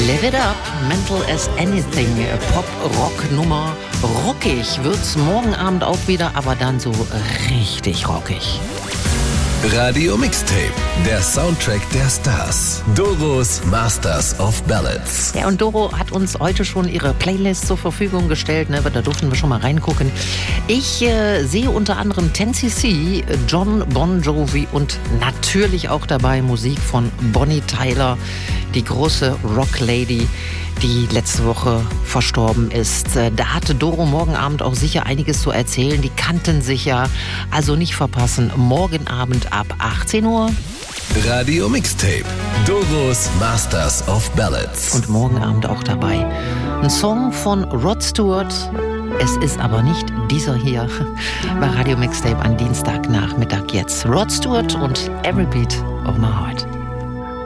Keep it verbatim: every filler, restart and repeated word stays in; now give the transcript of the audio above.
Live It Up, Mental as Anything, Pop-Rock-Nummer. Rockig wird's morgen Abend auch wieder, aber dann so richtig rockig. Radio Mixtape, der Soundtrack der Stars. Doros Masters of Ballads. Ja, und Doro hat uns heute schon ihre Playlist zur Verfügung gestellt, ne? Da durften wir schon mal reingucken. Ich äh, sehe unter anderem ten C C, John Bon Jovi und natürlich auch dabei Musik von Bonnie Tyler, die große Rocklady, die letzte Woche verstorben ist. Da hatte Doro morgen Abend auch sicher einiges zu erzählen. Die kannten sich ja, also nicht verpassen. Morgen Abend ab achtzehn Uhr. Radio Mixtape, Doros Masters of Ballads. Und morgen Abend auch dabei ein Song von Rod Stewart. Es ist aber nicht dieser hier bei Radio Mixtape an Dienstagnachmittag jetzt. Rod Stewart und Every Beat of My Heart.